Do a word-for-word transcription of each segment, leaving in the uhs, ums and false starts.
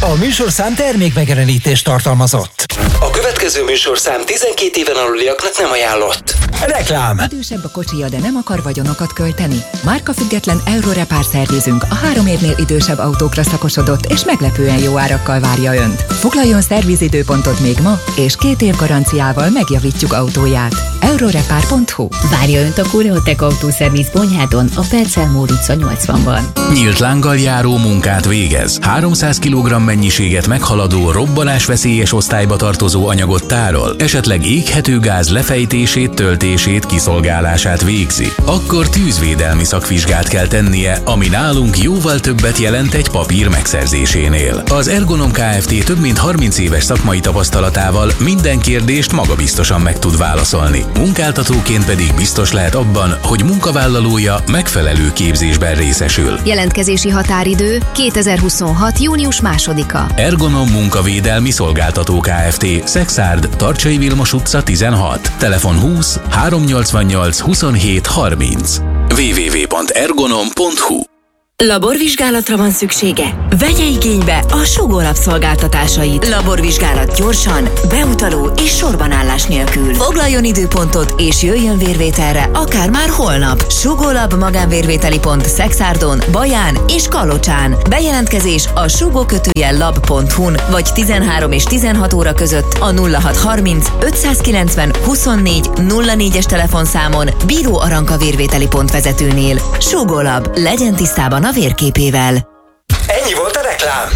A műsorszám termékmegjelenítést tartalmazott. A következő műsorszám tizenkét éven aluliaknak nem ajánlott. Reklám. Idősebb a kocsija, de nem akar vagyonokat költeni? Márkafüggetlen Eurorepár szervizünk a három évnél idősebb autókra szakosodott és meglepően jó árakkal várja Önt. Foglaljon szervizidőpontot még ma, és két év garanciával megjavítjuk autóját. Eurorepár pont hu. Várja Önt a Koreotech Autószerviz Bonyhádon, a Percelmór utca nyolcvanban. Nyílt lánggal járó munkát végez. háromszáz kilogramm mennyiséget meghaladó, robbanásveszélyes osztályba tartozó anyagot tárol, esetleg éghető gáz lefejtését, töltését, kiszolgálását végzi. Akkor tűzvédelmi szakvizsgát kell tennie, ami nálunk jóval többet jelent egy papír megszerzésénél. Az Ergonom Kft. Több mint harminc éves szakmai tapasztalatával minden kérdést magabiztosan meg tud válaszolni. Munkáltatóként pedig biztos lehet abban, hogy munkavállalója megfelelő képzésben részesül. Jelentkezési határidő kétezer-huszonhat. június másodika. Ergonom Munkavédelmi Szolgáltató Kft. Szekszárd, Tarcsai Vilmos utca tizenhat. Telefon húsz háromnyolcvannyolc huszonhét harminc. double-u double-u double-u pont ergonom pont hu. Laborvizsgálatra van szüksége? Vegye igénybe a Sugolab szolgáltatásait. Laborvizsgálat gyorsan, beutaló és sorbanállás nélkül. Foglaljon időpontot és jöjjön vérvételre, akár már holnap. Sugolab magánvérvételi pont Szekszárdon, Baján és Kalocsán. Bejelentkezés a sugó-lab pont hu-n vagy tizenhárom és tizenhat óra között a nulla hat harminc ötszázkilencven huszonnégy nulla négyes telefonszámon, Bíró Aranka vérvételi pont vezetőnél. Sugolab, legyen tisztában a vérképével. Ennyi volt a reklám.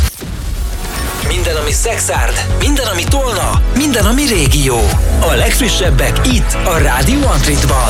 Minden, ami Szekszárd, minden, ami Tolna, minden, ami régió. A legfrissebbek itt, a Rádió Antritban.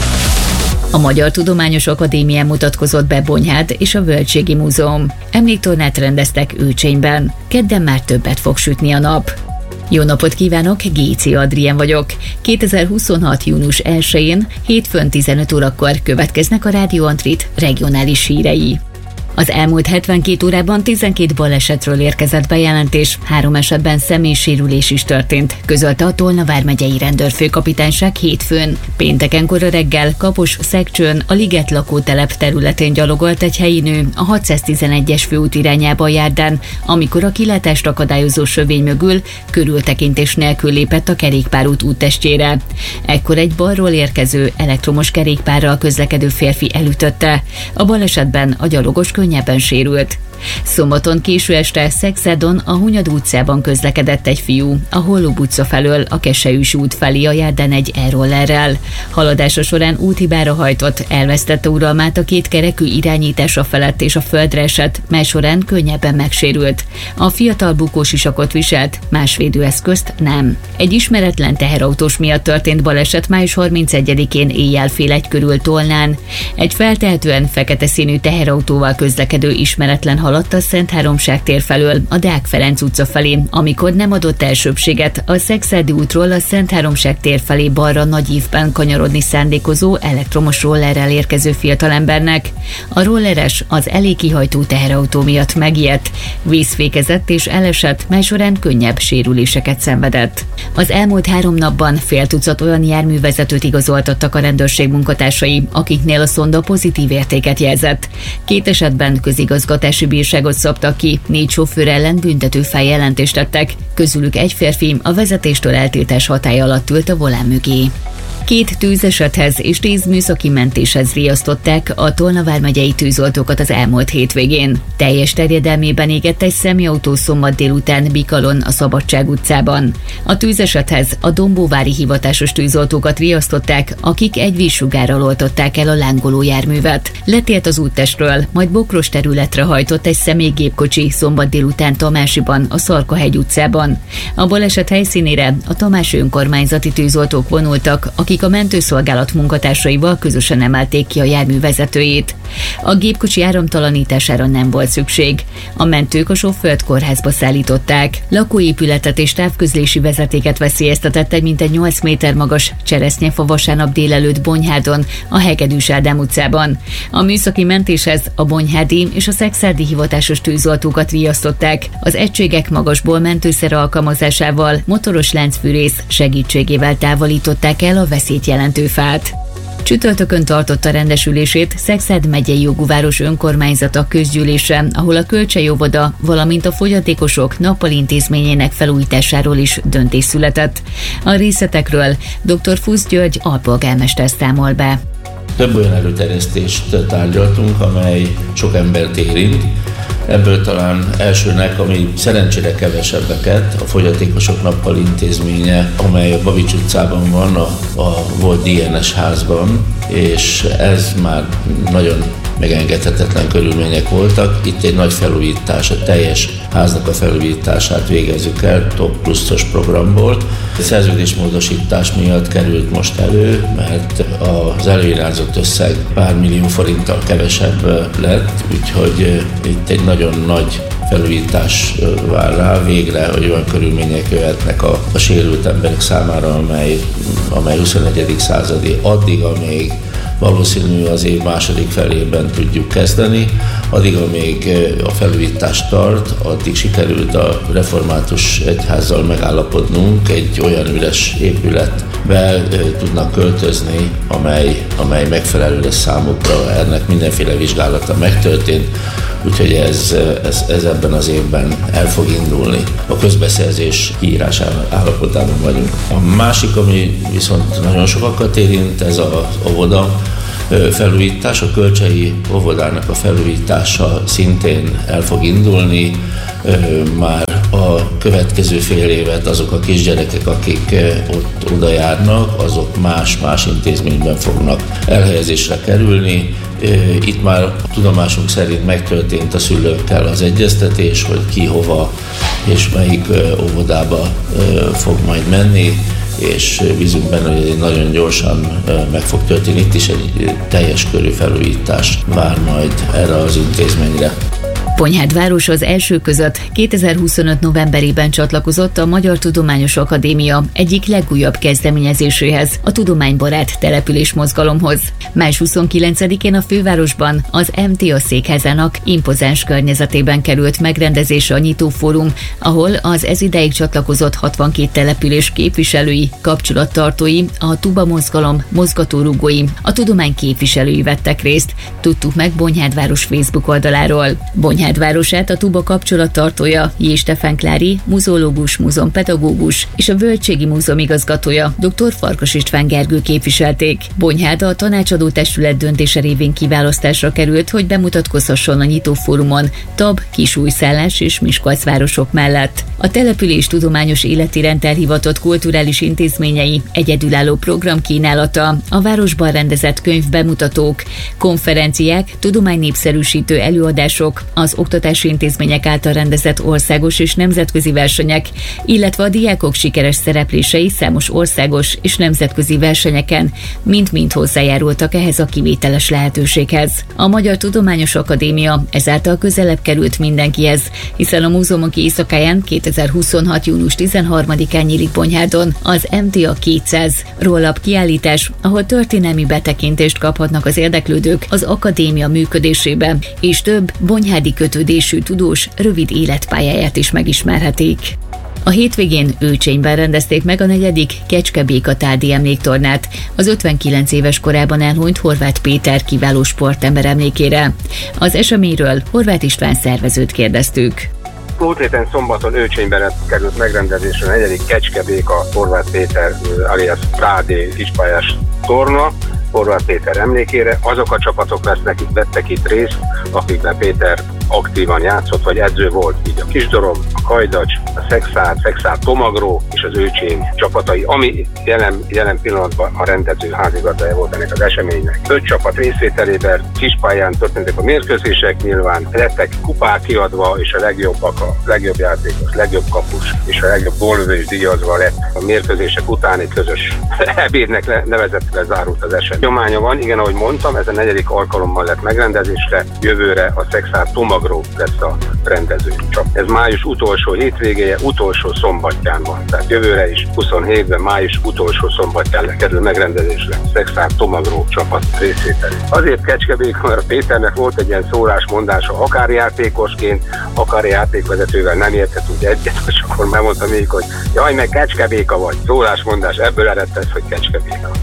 A Magyar Tudományos Akadémián mutatkozott be Bonyhád és a Völgységi Múzeum. Emléktornát rendeztek Őcsényben. Kedden már többet fog sütni a nap. Jó napot kívánok, Géci Adrien vagyok. kétezer-huszonhat. június elsején, hétfőn tizenöt órakor következnek a Rádió Antrit regionális hírei. Az elmúlt hetvenkét órában tizenkét balesetről érkezett bejelentés, három esetben személysérülés is történt, közölte a Tolna vármegyei rendőrfőkapitányság hétfőn. Pénteken kora reggel Kapos-Szegcsőn a Liget lakótelep területén gyalogolt egy helyi nő a hatszáztizenegyes főút irányába a járdán, amikor a kilátást akadályozó sövény mögül körültekintés nélkül lépett a kerékpárút úttestjére. Ekkor egy balról érkező elektromos kerékpárral közlekedő férfi elütötte. A balesetben a gyalogos könnyebben sérült. Szombaton késő este Szekszárdon a Hunyad utcában közlekedett egy fiú a Hollób utca felől a Kesselyűs út felé a járdán egy e-rollerrel. Haladása során úthibára hajtott, elvesztette uralmát a két kerekű irányítása felett és a földre esett, mely során könnyebben megsérült. A fiatal bukósisakot viselt, más védőeszközt nem. Egy ismeretlen teherautós miatt történt baleset május harmincegyedikén éjjel fél egy körül Tolnán. Egy feltehetően fekete színű teherautóval közlekedő ismeretlen haladt a Szentháromság tér felől a Deák Ferenc utca felé, amikor nem adott elsőbséget a Szekszárdi útról a Szentháromság tér felé balra nagy ívben kanyarodni szándékozó elektromos rollerrel érkező fiatalembernek. A rolleres az elé kihajtó teherautó miatt megijedt, vízfékezett és elesett, mely során könnyebb sérüléseket szenvedett. Az elmúlt három napban fél tucat olyan járművezetőt igazoltattak a rendőrség munkatársai, akiknél a szonda pozitív értéket jelzett. Két esetben közigazgatási bírságot szabtak ki, négy sofőr ellen büntető feljelentést tettek, közülük egy férfi a vezetéstől eltiltás hatálya alatt ült a volán mögé. Két tűzesethez és tíz műszaki mentéshez riasztották a Tolna vármegyei tűzoltókat az elmúlt hétvégén. Teljes terjedelmében égett egy személyautó szombat délután Bikalon a Szabadság utcában. A tűzesethez a dombóvári hivatásos tűzoltókat riasztották, akik egy vízsugárral oltották el a lángoló járművet. Letért az úttestről, majd bokros területre hajtott egy személygépkocsi szombat délután Tamásiban, a Szarkahegy utcában. A baleset helyszínére a tamási önkormányzati tűzoltók vonultak, akik a mentőszolgálat munkatársaival közösen emelték ki a jármű vezetőjét. A gépkocsi áramtalanítására nem volt szükség. A mentők a sofőrt kórházba szállították. Lakóépületet és távközlési vezetéket veszélyeztetett egy mintegy nyolc méter magas cseresznyefa vasárnap délelőtt Bonyhádon, a Hegedűs Ádám utcában. A műszaki mentéshez a bonyhádi és a szekszárdi hivatásos tűzoltókat riasztották. Az egységek magasból mentőszer alkalmazásával, motoros láncfűrész segítségével távolították el a veszélyt jelentő fát. Csütörtökön tartotta rendesülését Szekszárd megyei jogú város önkormányzata közgyűlése, ahol a Kölcsey óvoda, valamint a fogyatékosok nappalintézményének felújításáról is döntés született. A részletekről dr. Fusz György alpolgármester számol be. Több olyan előterjesztést tárgyaltunk, amely sok embert érint. Ebből talán elsőnek, ami szerencsére kevesebbeket, a fogyatékosok nappalintézménye, amely a Babics utcában van, a, a volt dé en es házban, és ez már nagyon megengedhetetlen körülmények voltak. Itt egy nagy felújítás, a teljes háznak a felújítását végezzük el top pluszos programból. A szerződésmódosítás miatt került most elő, mert az előirányzott összeg pár millió forinttal kevesebb lett, úgyhogy itt egy nagyon nagy felújítás vár rá, végre, hogy olyan körülmények jöhetnek a, a sérült emberek számára, amely, amely huszonegyedik századi, addig, amíg valószínű az év második felében tudjuk kezdeni, addig, amíg a felújítás tart, addig sikerült a református egyházzal megállapodnunk, egy olyan üres épületbe tudnak költözni, amely, amely megfelelő lesz számukra. Ennek mindenféle vizsgálata megtörtént, úgyhogy ez, ez, ez ebben az évben el fog indulni. A közbeszerzés kiírásának állapotában vagyunk. A másik, ami viszont nagyon sokakat érint, ez az óvoda felújítás, a Kölcseyi óvodának a felújítása szintén el fog indulni. Már a következő fél évet azok a kisgyerekek, akik ott oda járnak, azok más-más intézményben fognak elhelyezésre kerülni. Itt már tudomásunk szerint megtörtént a szülőkkel az egyeztetés, hogy ki hova és melyik óvodába fog majd menni, és bízunk benne, hogy ez nagyon gyorsan meg fog történni. Itt is egy teljes körű felújítás vár majd erre az intézményre. Bonyhád város az első között kétezer-huszonöt novemberében csatlakozott a Magyar Tudományos Akadémia egyik legújabb kezdeményezéséhez, a Tudománybarát Település Mozgalomhoz. május huszonkilencedikén a fővárosban az em té á székházának impozáns környezetében került megrendezésre a nyitófórum, ahol az ezidáig csatlakozott hatvankét település képviselői, kapcsolattartói, a Tuba mozgalom mozgatórugói, a tudomány képviselői vettek részt, tudtuk meg Bonyhád város Facebook oldaláról. Bonyhád városát a Tuba kapcsolattartója, J. Stefán Klári, muzeológus, múzeumpedagógus és a Völgységi Múzeum igazgatója, dr. Farkas István Gergő képviselték. Bonyhád a tanácsadó testület döntése révén kiválasztásra került, hogy bemutatkozhasson a nyitófórumon Tab, Kisújszállás és Miskolc városok mellett. A település tudományos életiránt elhivatott kulturális intézményei egyedülálló programkínálata, a városban rendezett könyvbemutatók, konferenciák, tudománynépszerűsítő előadások, az oktatási intézmények által rendezett országos és nemzetközi versenyek, illetve a diákok sikeres szereplései számos országos és nemzetközi versenyeken mind-mind hozzájárultak ehhez a kivételes lehetőséghez. A Magyar Tudományos Akadémia ezáltal közelebb került mindenkihez, hiszen a múzeumok éjszakáján kétezer-huszonhat. június tizenharmadikán nyílik Bonyhádon az em té á kétszáz roll-up kiállítás, ahol történelmi betekintést kaphatnak az érdeklődők az akadémia működésébe, és több bonyhádi kötődésű tudós rövid életpályáját is megismerhetik. A hétvégén Őcsényben rendezték meg a negyedik Kecske-Béka tárdi emléktornát az ötvenkilenc éves korában elhunyt Horváth Péter kiváló sportember emlékére. Az eseményről Horváth István szervezőt kérdeztük. Múlt héten szombaton Őcsényben került megrendezésre a negyedik Kecske-Béka Horváth Péter alias Frádé kispályás torna, Horváth Péter emlékére. Azok a csapatok lesznek itt, vettek itt részt, akikben Péter aktívan játszott, vagy edző volt, így a Kisdorog, a Kajdacs, a Szekszárd, Szekszárd Tomagró és az Őcsény csapatai, ami jelen, jelen pillanatban a rendező házigazdája volt ennek az eseménynek. Öt csapat részvételében kispályán történtek a mérkőzések, nyilván lettek kupák kiadva, és a legjobbak, a legjobb játékos, legjobb kapus és a legjobb gólövő is díjazva lett. A mérkőzések után egy közös ebédnek nevezett lezárult az esemény. Nyománya van, igen, ahogy mondtam, ez a negyedik alkalommal lett megrendezésre, jövőre a Szekszárd Tomagró lesz a rendező. Csak ez május utolsó hétvégéje, utolsó szombatján van. Tehát jövőre is huszonhétben május utolsó szombatján kerül megrendezésre Szekszárd Tomagró csapat részvételé. Azért Kecske-Béka, mert a Péternek volt egy ilyen szólásmondása, akár játékosként, akár játékvezetővel nem érthetünk egyet, és akkor megmondtam még, hogy jaj, meg Kecske-Béka vagy. Szólásmondás, ebből eredt ez, hogy Kecske-Béka.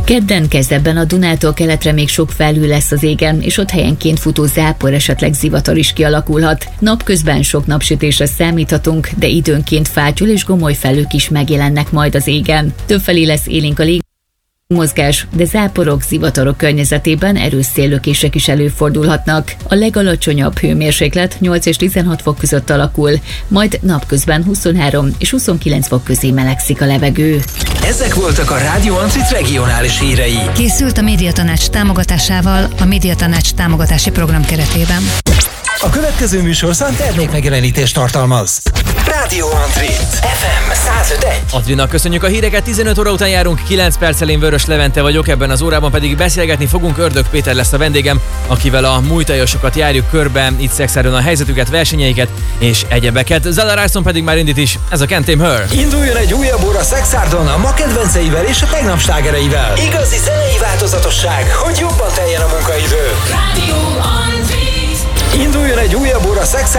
Kedden kezdetben a Dunától keletre még sok felhő lesz az égen, és ott helyenként futó zápor, esetleg zivatar is kialakulhat. Napközben sok napsütésre számíthatunk, de időnként fátyol és gomoly felhők is megjelennek majd az égen. Többfelé lesz élénk a lég mozgás, de záporok, zivatarok környezetében erős széllökések is előfordulhatnak. A legalacsonyabb hőmérséklet nyolc és tizenhat fok között alakul, majd napközben huszonhárom és huszonkilenc fok közé melegszik a levegő. Ezek voltak a Rádió Ancit regionális hírei. Készült a Médiatanács támogatásával a Médiatanács támogatási program keretében. A következő műsorszám termékmegjelenítést tartalmaz. Rádió Antrit, ef em száz öt egy. Adrinak köszönjük a híreket, tizenöt óra után járunk, kilenc perccel én Vörös Levente vagyok, ebben az órában pedig beszélgetni fogunk, Ördög Péter lesz a vendégem, akivel a mújtajosokat járjuk körbe, itt Szexárdon a helyzetüket, versenyeiket és egyebeket. Zala Larson pedig már indít is, ez a Can't Tame Her. Induljon egy újabb óra Szexárdon a ma kedvenceivel és a tegnap slágereivel. Igazi zenei változatosság, hogy jobban teljen a munkaidő. Rádió Antrit. Induljon egy újabb óra Szexárdon